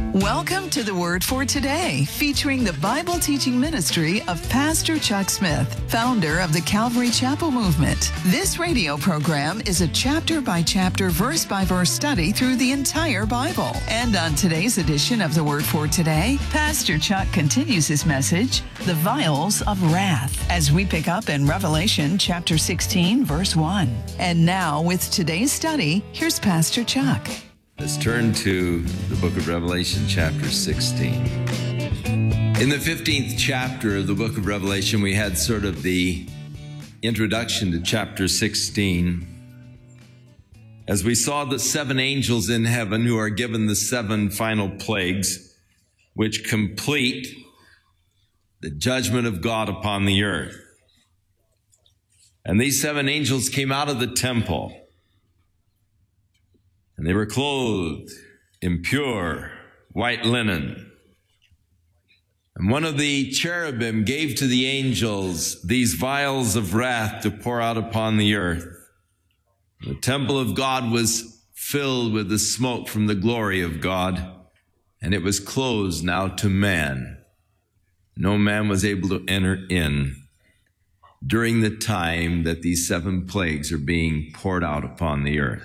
Welcome to the Word for Today, featuring the Bible teaching ministry of Pastor Chuck Smith, founder of the Calvary Chapel Movement. This radio program is a chapter-by-chapter, verse-by-verse study through the entire Bible. And on today's edition of the Word for Today, Pastor Chuck continues his message, The Vials of Wrath, as we pick up in Revelation chapter 16, verse 1. And now, with today's study, here's Pastor Chuck. Let's turn to the book of Revelation, chapter 16. In the 15th chapter of the book of Revelation, we had sort of the introduction to chapter 16, as we saw the seven angels in heaven who are given the seven final plagues, which complete the judgment of God upon the earth. And these seven angels came out of the temple, and they were clothed in pure white linen. And one of the cherubim gave to the angels these vials of wrath to pour out upon the earth. The temple of God was filled with the smoke from the glory of God, and it was closed now to man. No man was able to enter in during the time that these seven plagues are being poured out upon the earth.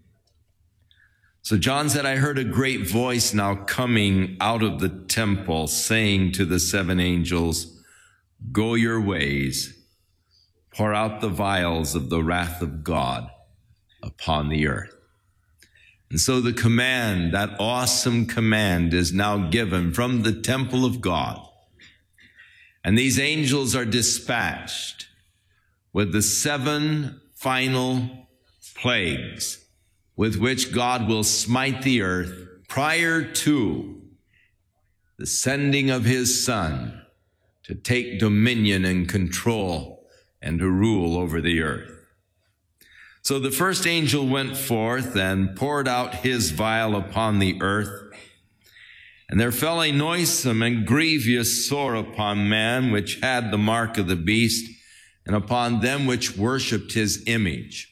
So John said, I heard a great voice now coming out of the temple, saying to the seven angels, go your ways, pour out the vials of the wrath of God upon the earth. And so the command, that awesome command, is now given from the temple of God. And these angels are dispatched with the seven final plagues with which God will smite the earth prior to the sending of his Son to take dominion and control and to rule over the earth. So the first angel went forth and poured out his vial upon the earth, and there fell a noisome and grievous sore upon man which had the mark of the beast, and upon them which worshipped his image.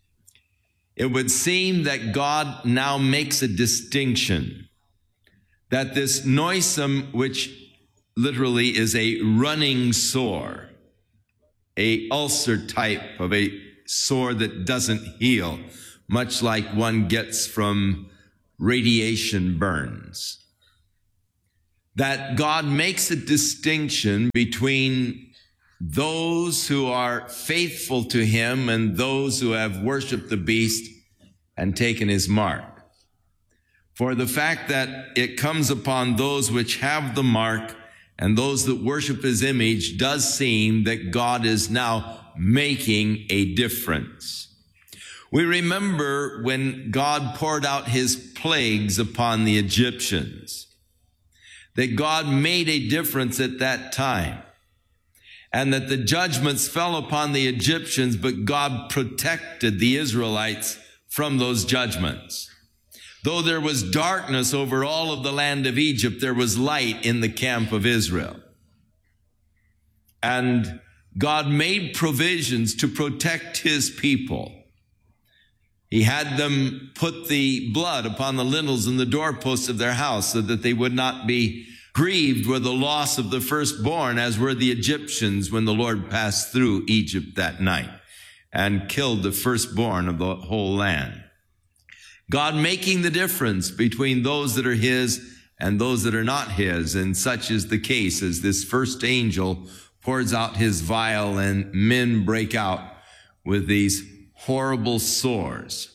It would seem that God now makes a distinction, that this noisome, which literally is a running sore, a ulcer type of a sore that doesn't heal, much like one gets from radiation burns, that God makes a distinction between those who are faithful to him and those who have worshiped the beast and taken his mark. For the fact that it comes upon those which have the mark and those that worship his image does seem that God is now making a difference. We remember when God poured out his plagues upon the Egyptians, that God made a difference at that time, and that the judgments fell upon the Egyptians, but God protected the Israelites from those judgments. Though there was darkness over all of the land of Egypt, there was light in the camp of Israel. And God made provisions to protect his people. He had them put the blood upon the lintels and the doorposts of their house so that they would not be grieved with the loss of the firstborn, as were the Egyptians when the Lord passed through Egypt that night and killed the firstborn of the whole land. God making the difference between those that are his and those that are not his, and such is the case as this first angel pours out his vial and men break out with these horrible sores.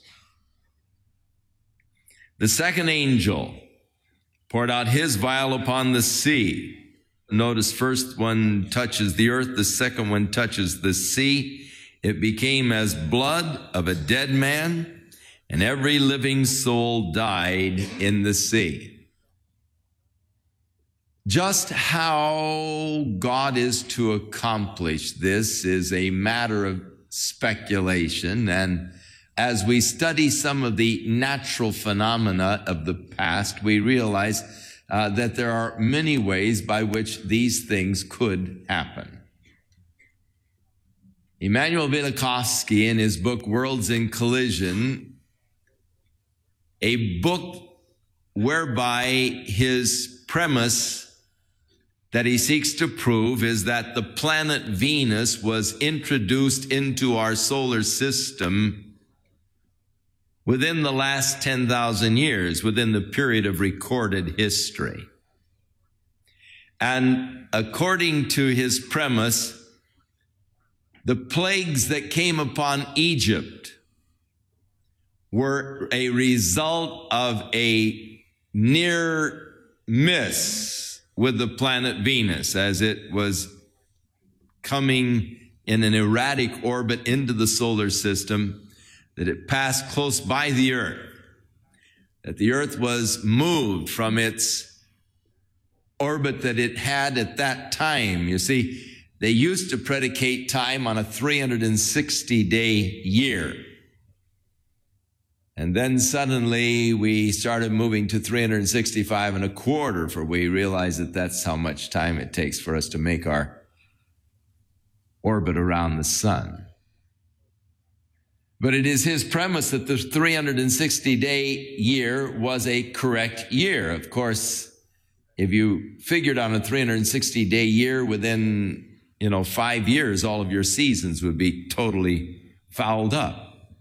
The second angel poured out his vial upon the sea. Notice first one touches the earth, the second one touches the sea. It became as blood of a dead man, and every living soul died in the sea. Just how God is to accomplish this is a matter of speculation, and as we study some of the natural phenomena of the past, we realize that there are many ways by which these things could happen. Immanuel Velikovsky, in his book, Worlds in Collision, a book whereby his premise that he seeks to prove is that the planet Venus was introduced into our solar system within the last 10,000 years, within the period of recorded history. And according to his premise, the plagues that came upon Egypt were a result of a near miss with the planet Venus as it was coming in an erratic orbit into the solar system, that it passed close by the earth, that the earth was moved from its orbit that it had at that time. You see, they used to predicate time on a 360-day year. And then suddenly we started moving to 365 and a quarter, for we realized that that's how much time it takes for us to make our orbit around the sun. But it is his premise that the 360-day year was a correct year. Of course, if you figured on a 360-day year within, 5 years, all of your seasons would be totally fouled up.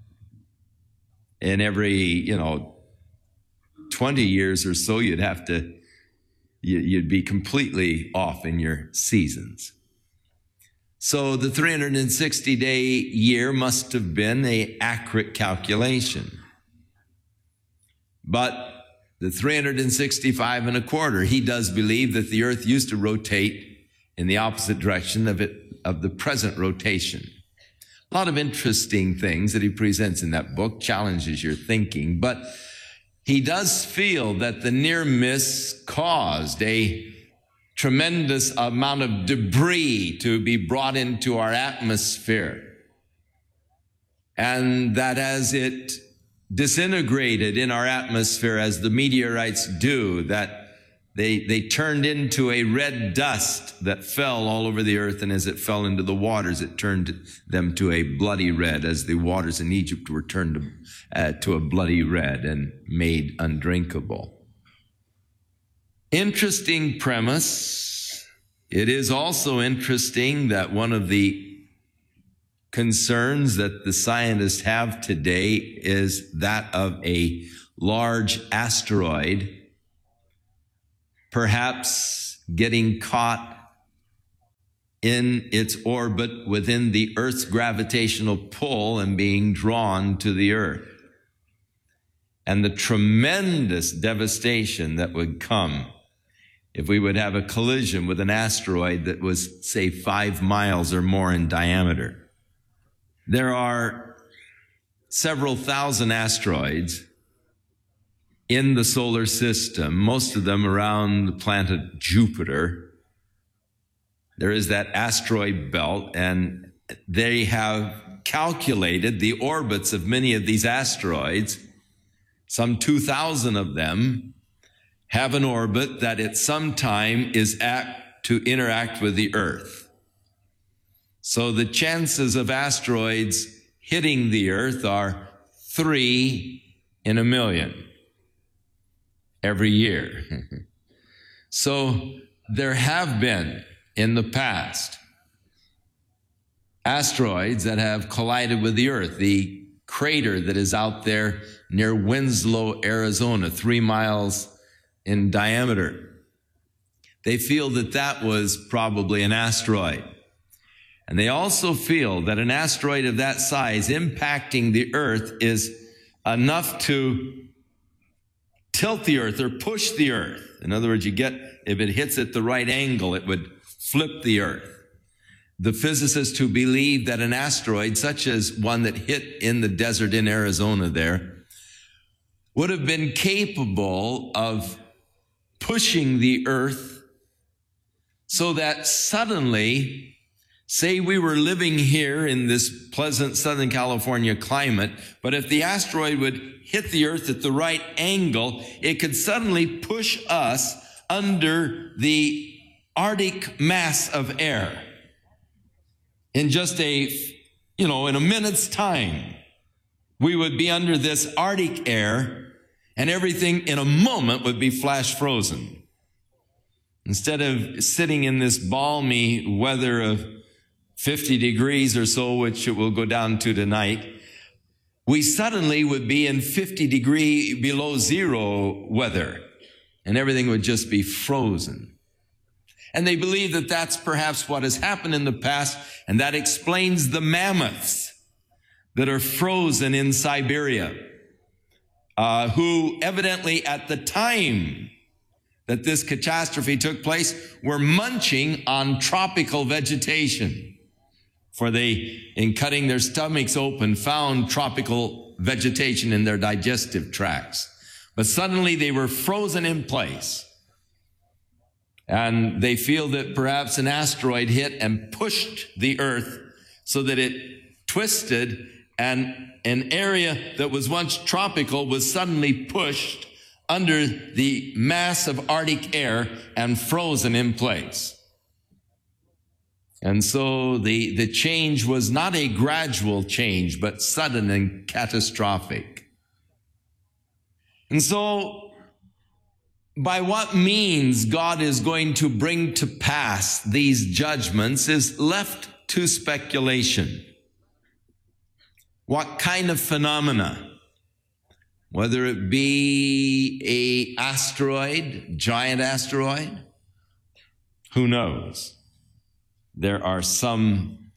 In every, 20 years or so, you'd be completely off in your seasons. So the 360-day year must have been an accurate calculation. But the 365 and a quarter, he does believe that the earth used to rotate in the opposite direction of the present rotation. A lot of interesting things that he presents in that book, challenges your thinking, but he does feel that the near miss caused a tremendous amount of debris to be brought into our atmosphere, and that as it disintegrated in our atmosphere, as the meteorites do, that they turned into a red dust that fell all over the earth, and as it fell into the waters, it turned them to a bloody red, as the waters in Egypt were turned to a bloody red and made undrinkable. Interesting premise. It is also interesting that one of the concerns that the scientists have today is that of a large asteroid perhaps getting caught in its orbit within the Earth's gravitational pull and being drawn to the Earth. And the tremendous devastation that would come if we would have a collision with an asteroid that was, say, 5 miles or more in diameter. There are several thousand asteroids in the solar system, most of them around the planet Jupiter. There is that asteroid belt, and they have calculated the orbits of many of these asteroids. Some 2,000 of them have an orbit that at some time is apt to interact with the Earth. So the chances of asteroids hitting the Earth are 3 in a million. Every year. So there have been in the past asteroids that have collided with the Earth. The crater that is out there near Winslow, Arizona, 3 miles in diameter. They feel that that was probably an asteroid. And they also feel that an asteroid of that size impacting the Earth is enough to tilt the Earth or push the Earth. In other words, if it hits at the right angle, it would flip the Earth. The physicists who believe that an asteroid, such as one that hit in the desert in Arizona there, would have been capable of pushing the Earth so that suddenly, say we were living here in this pleasant Southern California climate, but if the asteroid would hit the Earth at the right angle, it could suddenly push us under the Arctic mass of air. In just in a minute's time, we would be under this Arctic air, and everything in a moment would be flash frozen. Instead of sitting in this balmy weather of 50 degrees or so, which it will go down to tonight, we suddenly would be in 50 degree below zero weather, and everything would just be frozen. And they believe that that's perhaps what has happened in the past, and that explains the mammoths that are frozen in Siberia, who evidently at the time that this catastrophe took place were munching on tropical vegetation. For they, in cutting their stomachs open, found tropical vegetation in their digestive tracts. But suddenly they were frozen in place. And they feel that perhaps an asteroid hit and pushed the earth so that it twisted, and an area that was once tropical was suddenly pushed under the mass of Arctic air and frozen in place. And so the change was not a gradual change, but sudden and catastrophic. And so, by what means God is going to bring to pass these judgments is left to speculation. What kind of phenomena? Whether it be an asteroid, giant asteroid, who knows? There are some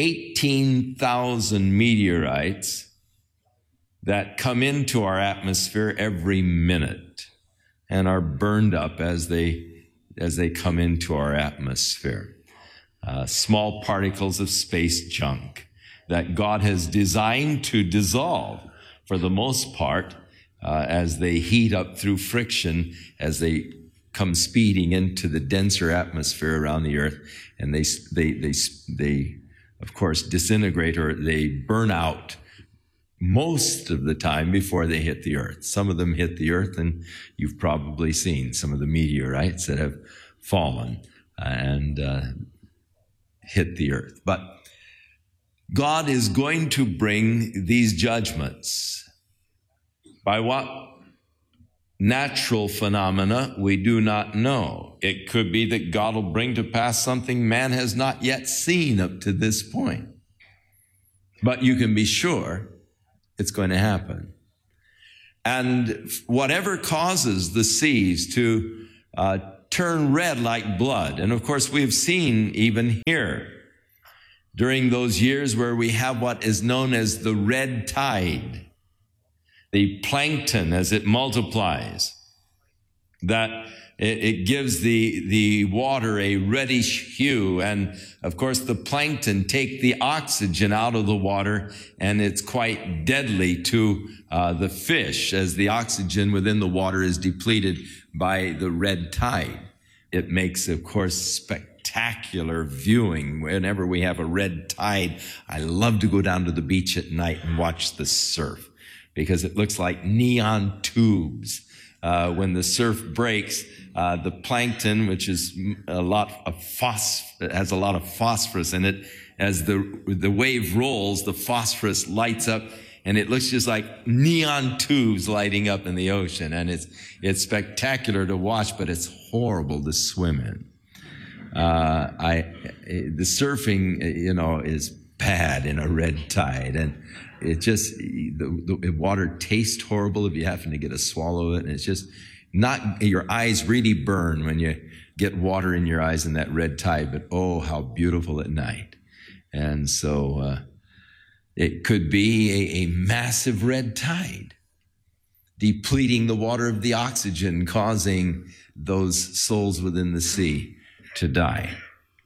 18,000 meteorites that come into our atmosphere every minute and are burned up as they come into our atmosphere. Small particles of space junk that God has designed to dissolve for the most part as they heat up through friction, as they come speeding into the denser atmosphere around the earth, and they of course disintegrate, or they burn out most of the time before they hit the earth. Some of them hit the earth, and you've probably seen some of the meteorites that have fallen and hit the earth. But God is going to bring these judgments. By what natural phenomena, we do not know. It could be that God will bring to pass something man has not yet seen up to this point. But you can be sure it's going to happen. And whatever causes the seas to turn red like blood, and of course we've seen even here, during those years where we have what is known as the red tide, the plankton as it multiplies, that it gives the water a reddish hue. And of course the plankton take the oxygen out of the water, and it's quite deadly to the fish as the oxygen within the water is depleted by the red tide. It makes, of course, spectacular viewing. Whenever we have a red tide, I love to go down to the beach at night and watch the surf, because it looks like neon tubes. When the surf breaks, the plankton, which is has a lot of phosphorus in it, as the wave rolls, the phosphorus lights up, and it looks just like neon tubes lighting up in the ocean. And it's spectacular to watch, but it's horrible to swim in. The surfing, is bad in a red tide, and it just, the water tastes horrible if you happen to get a swallow of it. And it's just not, your eyes really burn when you get water in your eyes in that red tide, but oh, how beautiful at night. And so, it could be a massive red tide, depleting the water of the oxygen, causing those souls within the sea to die.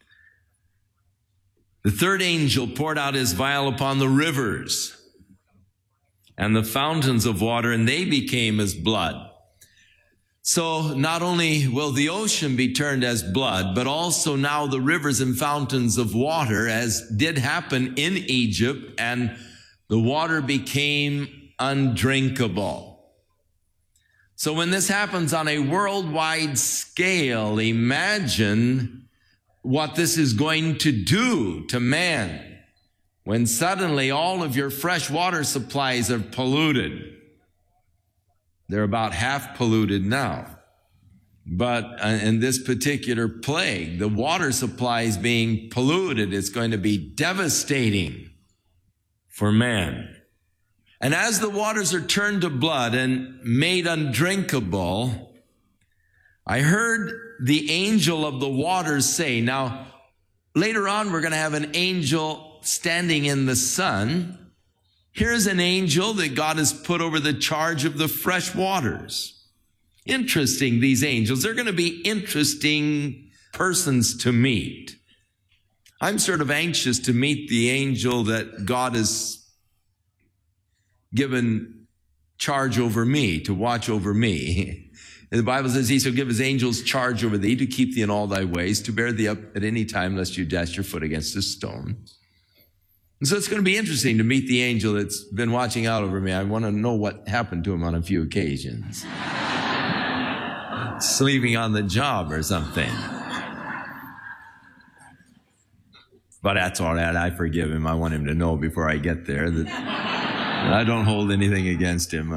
The third angel poured out his vial upon the rivers and the fountains of water, and they became as blood. So not only will the ocean be turned as blood, but also now the rivers and fountains of water, as did happen in Egypt, and the water became undrinkable. So when this happens on a worldwide scale, imagine what this is going to do to man when suddenly all of your fresh water supplies are polluted. They're about half polluted now. But in this particular plague, the water supply is being polluted. It's going to be devastating for man. And as the waters are turned to blood and made undrinkable, I heard the angel of the waters say, now, later on, we're going to have an angel standing in the sun. Here's an angel that God has put over the charge of the fresh waters. Interesting, these angels. They're going to be interesting persons to meet. I'm sort of anxious to meet the angel that God has given charge over me, to watch over me. And the Bible says he shall give his angels charge over thee to keep thee in all thy ways, to bear thee up at any time lest you dash your foot against a stone. And so it's going to be interesting to meet the angel that's been watching out over me. I want to know what happened to him on a few occasions. Sleeping on the job or something. But that's all right. I forgive him. I want him to know before I get there that I don't hold anything against him.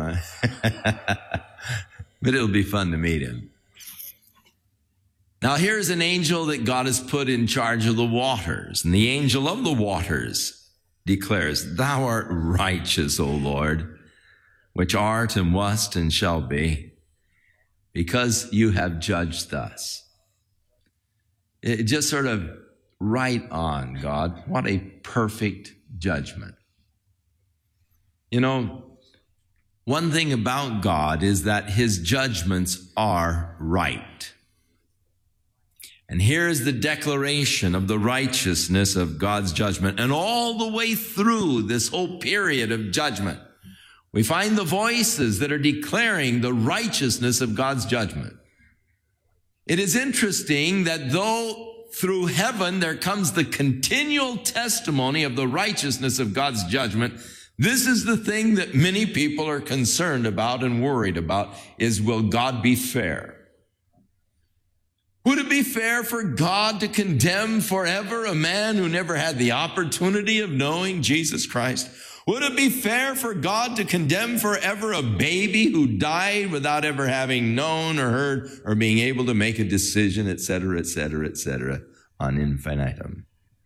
But it'll be fun to meet him. Now here's an angel that God has put in charge of the waters. And the angel of the waters declares, thou art righteous, O Lord, which art and wast and shall be, because you have judged thus. It just sort of right on, God. What a perfect judgment. You know, one thing about God is that his judgments are right. And here's the declaration of the righteousness of God's judgment. And all the way through this whole period of judgment, we find the voices that are declaring the righteousness of God's judgment. It is interesting that though through heaven there comes the continual testimony of the righteousness of God's judgment, this is the thing that many people are concerned about and worried about, is will God be fair? Would it be fair for God to condemn forever a man who never had the opportunity of knowing Jesus Christ? Would it be fair for God to condemn forever a baby who died without ever having known or heard or being able to make a decision, etc., etc., etc., on infinitum?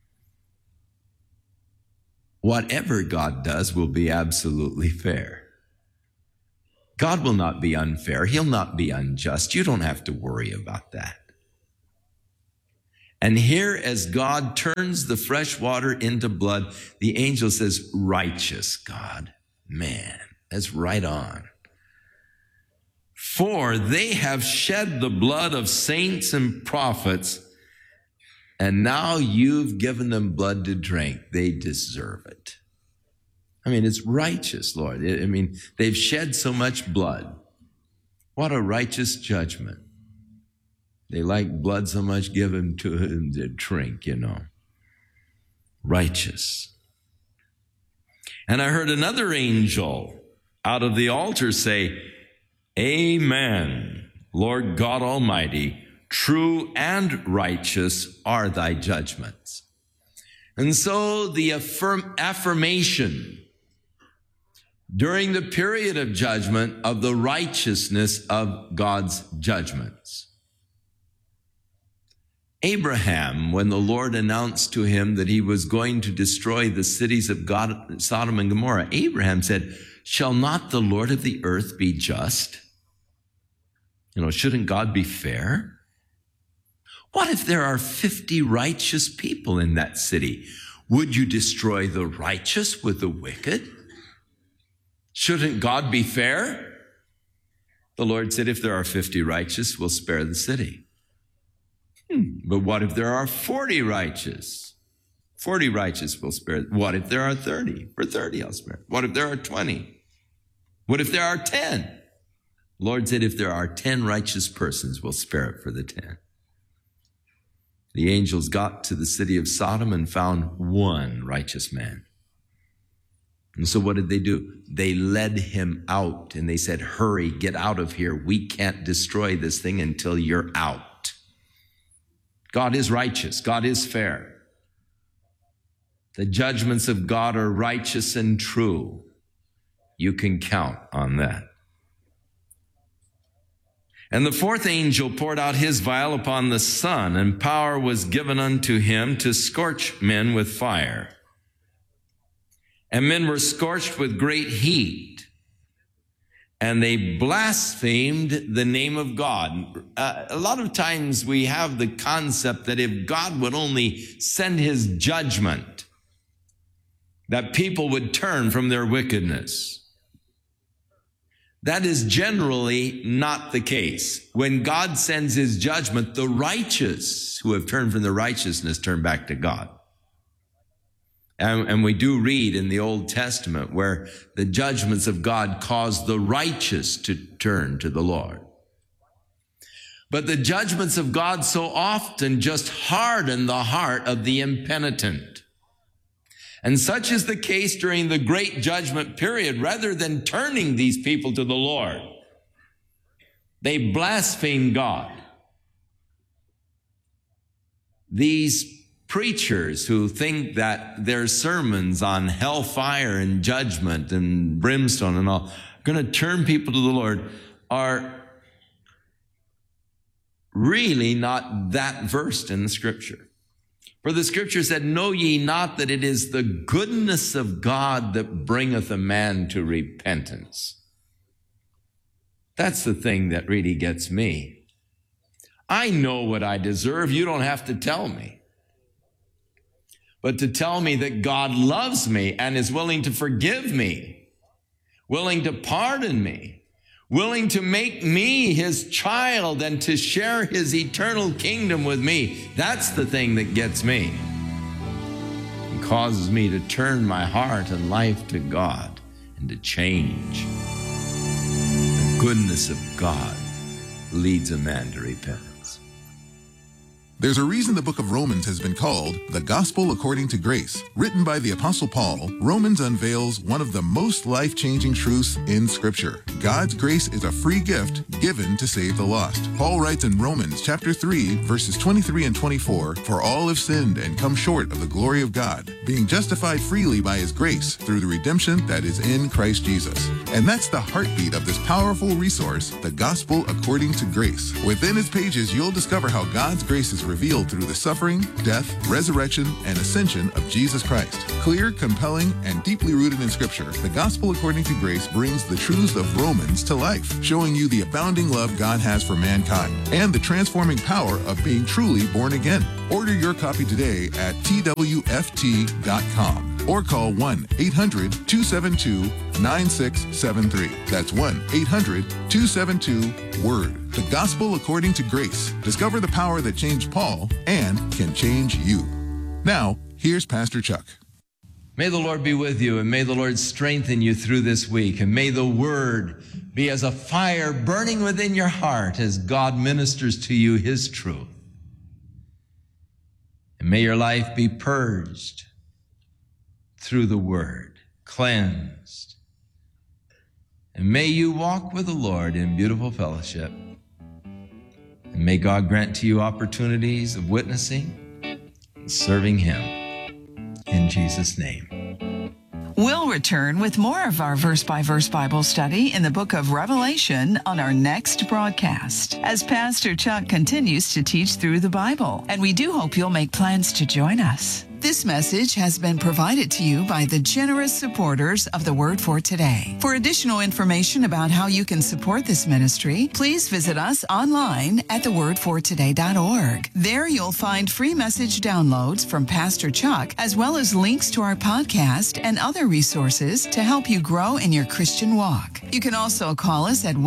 Whatever God does will be absolutely fair. God will not be unfair. He'll not be unjust. You don't have to worry about that. And here, as God turns the fresh water into blood, the angel says, righteous God. Man, that's right on. For they have shed the blood of saints and prophets, and now you've given them blood to drink. They deserve it. I mean, it's righteous, Lord. I mean, they've shed so much blood. What a righteous judgment. They like blood so much, give them to him to drink, you know. Righteous. And I heard another angel out of the altar say, Amen, Lord God Almighty, true and righteous are thy judgments. And so the affirmation during the period of judgment of the righteousness of God's judgments. Abraham, when the Lord announced to him that he was going to destroy the cities of God, Sodom and Gomorrah, Abraham said, shall not the Lord of the earth be just? You know, shouldn't God be fair? What if there are 50 righteous people in that city? Would you destroy the righteous with the wicked? Shouldn't God be fair? The Lord said, if there are 50 righteous, we'll spare the city. But what if there are 40 righteous? 40 righteous will spare. What if there are 30? For 30 I'll spare. What if there are 20? What if there are 10? Lord said, if there are 10 righteous persons, we'll spare it for the 10. The angels got to the city of Sodom and found one righteous man. And so what did they do? They led him out and they said, hurry, get out of here. We can't destroy this thing until you're out. God is righteous. God is fair. The judgments of God are righteous and true. You can count on that. And the fourth angel poured out his vial upon the sun, and power was given unto him to scorch men with fire. And men were scorched with great heat, and they blasphemed the name of God. A lot of times we have the concept that if God would only send his judgment, that people would turn from their wickedness. That is generally not the case. When God sends his judgment, the righteous who have turned from their righteousness turn back to God. And we do read in the Old Testament where the judgments of God cause the righteous to turn to the Lord. But the judgments of God so often just harden the heart of the impenitent. And such is the case during the great judgment period. Rather than turning these people to the Lord, they blaspheme God. These preachers who think that their sermons on hellfire and judgment and brimstone and all are going to turn people to the Lord are really not that versed in the Scripture. For the Scripture said, "Know ye not that it is the goodness of God that bringeth a man to repentance?" That's the thing that really gets me. I know what I deserve. You don't have to tell me. But to tell me that God loves me and is willing to forgive me, willing to pardon me, willing to make me his child and to share his eternal kingdom with me, that's the thing that gets me and causes me to turn my heart and life to God and to change. The goodness of God leads a man to repentance. There's a reason the book of Romans has been called the Gospel According to Grace. Written by the Apostle Paul, Romans unveils one of the most life-changing truths in Scripture. God's grace is a free gift given to save the lost. Paul writes in Romans chapter 3, verses 23 and 24, "For all have sinned and come short of the glory of God, being justified freely by his grace through the redemption that is in Christ Jesus." And that's the heartbeat of this powerful resource, the Gospel According to Grace. Within its pages, you'll discover how God's grace is revealed through the suffering, death, resurrection, and ascension of Jesus Christ. Clear, compelling, and deeply rooted in Scripture, the Gospel According to Grace brings the truths of Romans to life, showing you the abounding love God has for mankind and the transforming power of being truly born again. Order your copy today at twft.com or call 1-800-272-9673. That's 1-800-272-WORD. The Gospel According to Grace. Discover the power that changed Paul and can change you. Now, here's Pastor Chuck. May the Lord be with you, and may the Lord strengthen you through this week, and may the Word be as a fire burning within your heart as God ministers to you his truth. And may your life be purged through the Word, cleansed. And may you walk with the Lord in beautiful fellowship. And may God grant to you opportunities of witnessing and serving him. In Jesus' name. We'll return with more of our verse-by-verse Bible study in the book of Revelation on our next broadcast, as Pastor Chuck continues to teach through the Bible. And we do hope you'll make plans to join us. This message has been provided to you by the generous supporters of the Word for Today. For additional information about how you can support this ministry, please visit us online at thewordfortoday.org. There you'll find free message downloads from Pastor Chuck, as well as links to our podcast and other resources to help you grow in your Christian walk. You can also call us at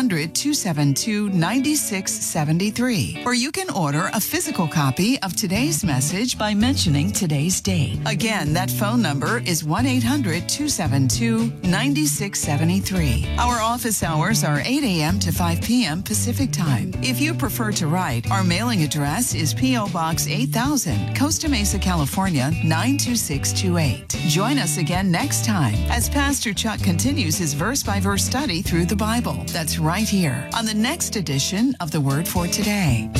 1-800-272-9673, or you can order a physical copy of today's message by mentioning today's date. Again, that phone number is 1-800-272-9673. Our office hours are 8 a.m. to 5 p.m. Pacific Time. If you prefer to write, our mailing address is P.O. Box 8000, Costa Mesa, California, 92628. Join us again next time as Pastor Chuck continues his verse-by-verse study through the Bible. That's right here on the next edition of The Word for Today.